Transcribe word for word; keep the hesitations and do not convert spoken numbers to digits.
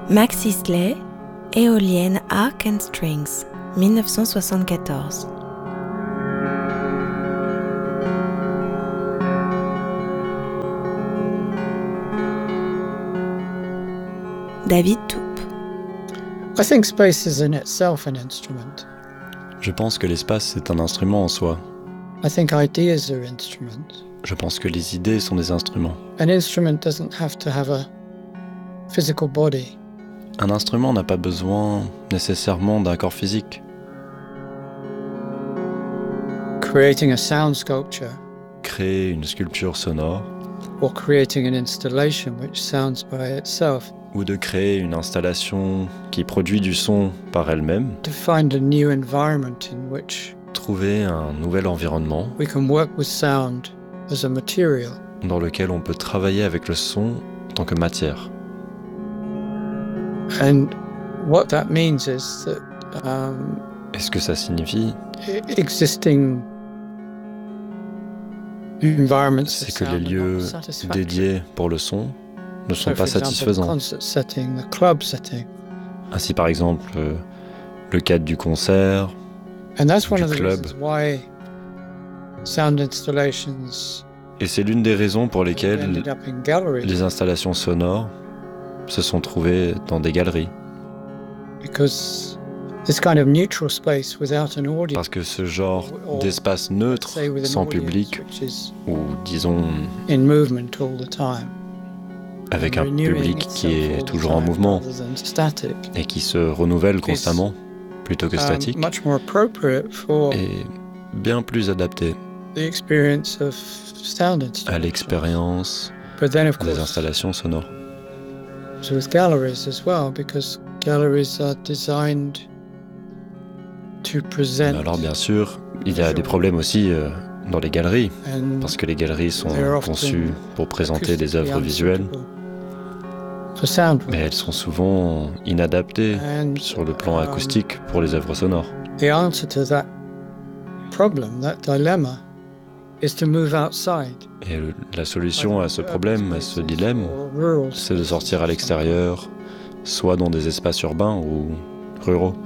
Max Isley, Éolienne Arc and Strings, dix-neuf cent soixante-quatorze. David Toupe. I think space is in itself an instrument. Je pense que l'espace est un instrument en soi. I think ideas are instruments. Je pense que les idées sont des instruments. An instrument doesn't have to have a physical body. Un instrument n'a pas besoin nécessairement d'un corps physique. Creating a sound sculpture Créer une sculpture sonore or creating an installation which sounds by itself. ou de créer une installation qui produit du son par elle-même, To find a new environment in which trouver un nouvel environnement we can work with sound as a material. dans lequel on peut travailler avec le son en tant que matière. And what that means is that um, Et ce que ça signifie, existing environments c'est of que les sound are lieux not satisfactory. dédiés pour le son ne So, sont for pas example, the satisfaisants. concert setting, the club setting. Ainsi par exemple euh, le cadre du concert, And that's one du of the club. reasons why sound installations et c'est l'une des raisons pour lesquelles ended up in galleries, les installations sonores se sont trouvées dans des galeries. because this kind of neutral space without an audience, Parce que ce genre d'espace neutre, say with an sans audience public, which is ou disons in movement all the time, avec un renewing public qui itself all est the toujours en time mouvement rather than static, et qui se renouvelle constamment, plutôt que um, statique, much more appropriate for est bien plus adapté the experience of sound à installations. l'expérience But then, of des course, installations sonores. so with galleries as well, because galleries are designed to present. Mais alors bien sûr, il y a des problèmes aussi euh, dans les galeries, and parce que les galeries sont they're often conçues pour présenter des acoustically œuvres visuelles, unsuitable for sound mais elles sont souvent inadaptées and sur le plan um, acoustique pour les œuvres sonores. the answer to that problem, that dilemma, is to move outside. Et le- la solution à ce problème, à ce dilemme, Or rural c'est de sortir à l'extérieur, soit dans des espaces urbains ou ruraux.